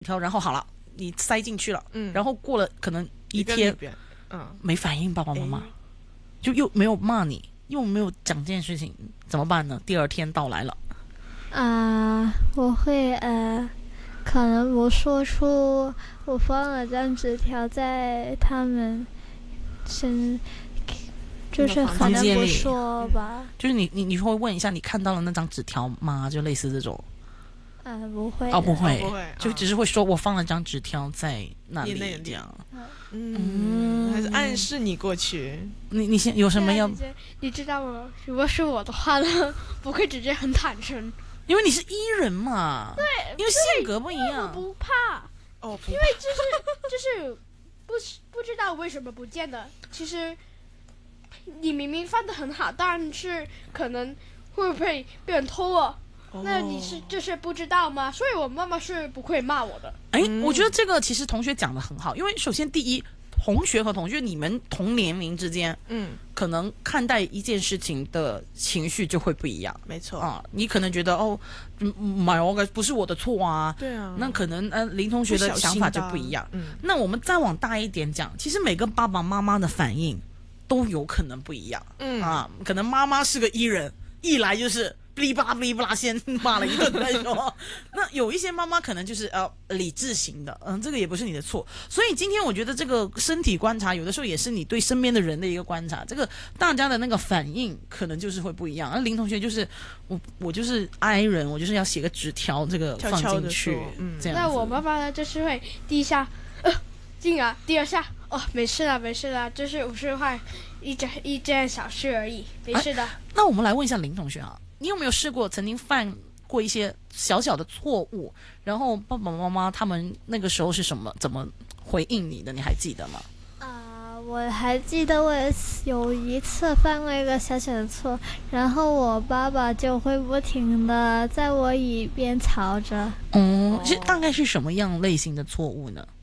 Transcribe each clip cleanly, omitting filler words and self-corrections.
条，然后好了，你塞进去了，然后过了可能一天，没反应，爸爸妈妈就又没有骂你，又没有讲这件事情，怎么办呢？第二天到来了， 我会可能我说出我放了张纸条在他们就是可能不说吧， 就是你会问一下你看到了那张纸条吗？就类似这种。 不会不会，就只是会说我放了张纸条在那里这样。 还是暗示你过去。 你先有什么要？ 你知道吗？如果是我的话呢，不会直接很坦诚， 因为你是 E 人嘛。 对， 因为性格不一样。 我不怕。因为就是不知道为什么不见的。其实你明明放得很好，但是可能会不会被人偷了？那你就是不知道吗？所以我妈妈是不会骂我的。 我觉得这个其实同学讲得很好，因为首先第一，同学和同学你们同年龄之间，可能看待一件事情的情绪就会不一样。 没错你可能觉得不是我的错啊， 对啊， 那可能林同学的想法就不一样。那我们再往大一点讲，其实每个爸爸妈妈的反应都有可能不一样。可能妈妈是个 E 人，一来就是哔哩吧啦哔哩吧啦先骂了一顿再说。那有一些妈妈可能就是理智型的，这个也不是你的错。所以今天我觉得这个身体观察有的时候也是你对身边的人的一个观察，这个大家的那个反应可能就是会不一样。而林同学就是我就是 I 人，我就是要写个纸条这个放进去，这样子。 那我妈妈呢就是会第一下进啊，第二下没事啦没事啦，就是50块一件小事而已，没事的。 那我们来问一下林同学啊，你有没有试过曾经犯过一些小小的错误，然后爸爸妈妈他们那个时候是怎么回应你的？你还记得吗？ 我还记得我有一次犯过一个小小的错，然后我爸爸就会不停的在我耳边吵着。 是大概是什么样类型的错误呢？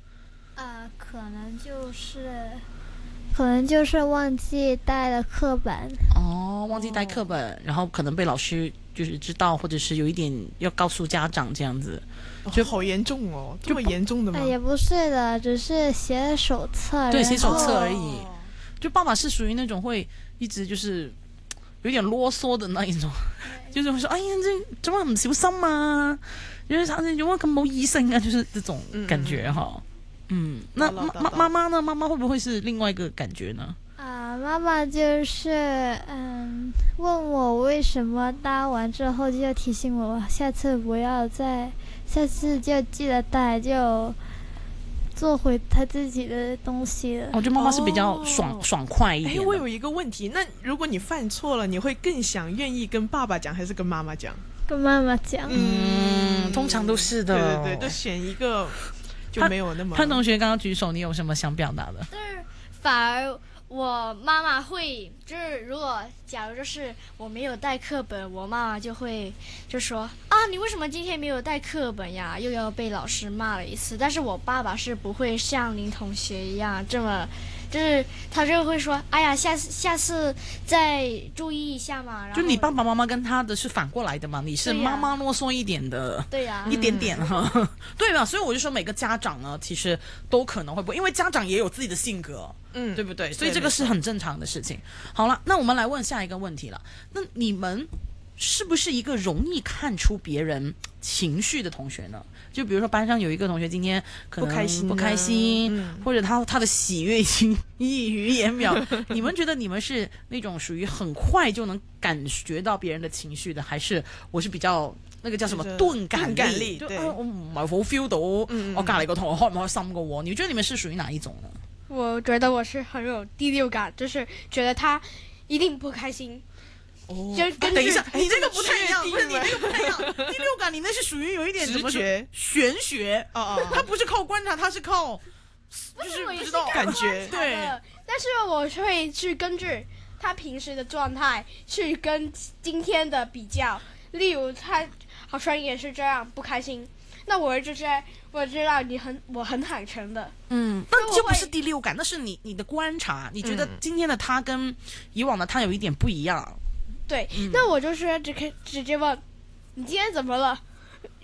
可能就是忘记带了课本。 忘记带课本，然后可能被老师就是知道，或者是有一点要告诉家长这样子。 就好严重哦，这么严重的吗？ 也不是的，只是写手册。 对，写手册而已。就爸爸是属于那种会一直就是有点啰嗦的那一种，就是会说哎呀这么唔小心啊，就是他怎么咁冇醫性啊，就是这种感觉哈。那妈妈呢？妈妈会不会是另外一个感觉呢？ 妈妈就是问我为什么搭完之后就提醒我下次就记得带，就做回他自己的东西了。 我觉得妈妈是比较爽快一点。 我有一个问题，那如果你犯错了，你会更愿意跟爸爸讲还是跟妈妈讲？ 跟妈妈讲。 通常都是的。 对，都选一个就没有那么。 潘同学刚刚举手，你有什么想表达的？ 就是反而我妈妈会，就是如果假如就是我没有带课本，我妈妈就会就说你为什么今天没有带课本呀？又要被老师骂了一次。但是我爸爸是不会像林同学一样这么，就是他就会说哎呀下次再注意一下嘛。然后就你爸爸妈妈跟他的是反过来的嘛，你是妈妈啰嗦一点的。 对呀， 一点点哈。对吧？所以我就说每个家长呢其实都可能会不会，因为家长也有自己的性格，对不对？所以这个是很正常的事情。好了，那我们来问下一个问题了。那你们是不是一个容易看出别人情绪的同学呢？就比如说班上有一个同学今天可能不开心，或者他的喜悦已经溢于言表。你们觉得你们是那种属于很快就能感觉到别人的情绪的，还是我是比较那个叫什么钝感力？ 对， 我唔係好 feel 到我隔籬個同學開唔開心嘅喎？你覺得你們是屬於哪一種呢？ 我覺得我是很有第六感，就是覺得他一定不開心。 等一下，你这个不太一样，不是你那个不太一样。第六感，你那是属于有一点直觉、 玄学它不是靠观察，它是靠就是不知道感觉。 对，但是我会去根据他平时的状态去跟今天的比较。例如他好像也是这样不开心，那我知道我很坦诚的。 那就不是第六感，那是你的观察，你觉得今天的他跟以往的他有一点不一样。 对，那我就是直接问你今天怎么了，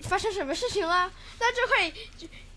发生什么事情了？那就会